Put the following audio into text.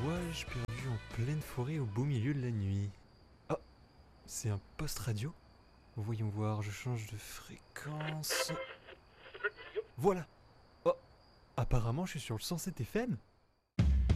Vois-je perdu en pleine forêt au beau milieu de la nuit? Ah, c'est un poste radio? Voyons voir, je change de fréquence. Voilà. Oh, apparemment je suis sur le 107 FM.